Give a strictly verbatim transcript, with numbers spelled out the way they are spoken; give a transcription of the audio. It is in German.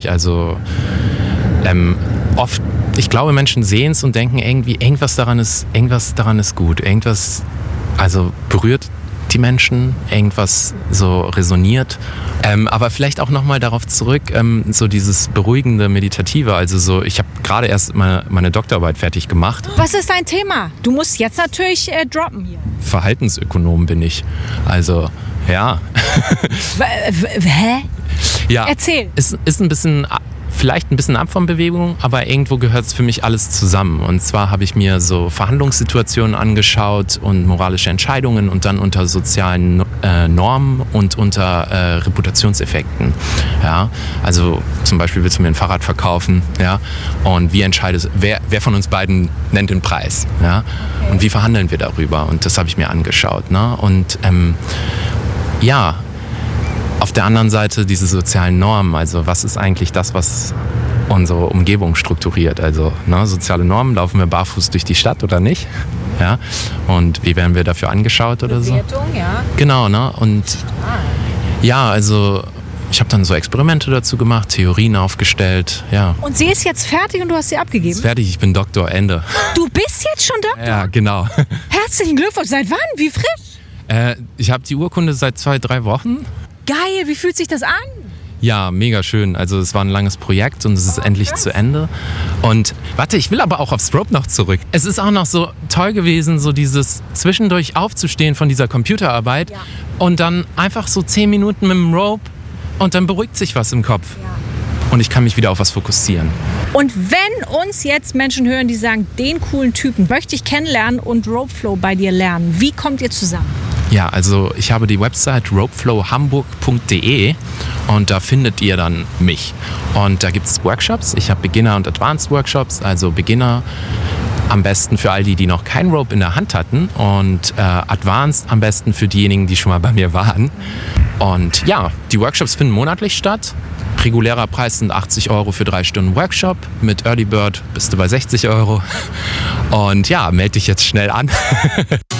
nicht. Also ähm, oft, ich glaube, Menschen sehen es und denken irgendwie, irgendwas daran ist, irgendwas daran ist gut. Irgendwas, also berührt die Menschen, irgendwas so resoniert. Ähm, aber vielleicht auch nochmal darauf zurück, ähm, so dieses beruhigende, meditative. Also so, ich habe gerade erst meine, meine Doktorarbeit fertig gemacht. Was ist dein Thema? Du musst jetzt natürlich äh, droppen hier. Verhaltensökonom bin ich. Also, ja. W- w- hä? Ja. Erzähl. Ist, ist ein bisschen... Vielleicht ein bisschen ab von Bewegung, aber irgendwo gehört es für mich alles zusammen. Und zwar habe ich mir so Verhandlungssituationen angeschaut und moralische Entscheidungen und dann unter sozialen äh, Normen und unter äh, Reputationseffekten. Ja? Also zum Beispiel willst du mir ein Fahrrad verkaufen, ja? Und wie entscheidest, wer, wer von uns beiden nennt den Preis? Ja? Okay. Und wie verhandeln wir darüber? Und das habe ich mir angeschaut. Ne? Und ähm, ja, auf der anderen Seite diese sozialen Normen, also was ist eigentlich das, was unsere Umgebung strukturiert? Also ne, soziale Normen, laufen wir barfuß durch die Stadt oder nicht? Ja? Und wie werden wir dafür angeschaut oder so? Bewertung, ja. Genau, ne? Und ja, also ich habe dann so Experimente dazu gemacht, Theorien aufgestellt, ja. Und sie ist jetzt fertig und du hast sie abgegeben? Ist fertig, ich bin Doktor, Ende. Du bist jetzt schon Doktor? Ja, genau. Herzlichen Glückwunsch. Seit wann? Wie frisch? Äh, ich habe die Urkunde seit zwei, drei Wochen. Geil, wie fühlt sich das an? Ja, mega schön. Also es war ein langes Projekt und es ist oh, endlich krass. Zu Ende. Und warte, ich will aber auch aufs Rope noch zurück. Es ist auch noch so toll gewesen, so dieses zwischendurch aufzustehen von dieser Computerarbeit ja. Und dann einfach so zehn Minuten mit dem Rope und dann beruhigt sich was im Kopf. Ja. Und ich kann mich wieder auf was fokussieren. Und wenn uns jetzt Menschen hören, die sagen, den coolen Typen möchte ich kennenlernen und Ropeflow bei dir lernen, wie kommt ihr zusammen? Ja, also ich habe die Website ropeflow hamburg punkt de und da findet ihr dann mich. Und da gibt es Workshops. Ich habe Beginner- und Advanced-Workshops. Also Beginner am besten für all die, die noch kein Rope in der Hand hatten. Und äh, Advanced am besten für diejenigen, die schon mal bei mir waren. Und ja, die Workshops finden monatlich statt. Regulärer Preis sind achtzig Euro für drei Stunden Workshop. Mit Early Bird bist du bei sechzig Euro. Und ja, melde dich jetzt schnell an.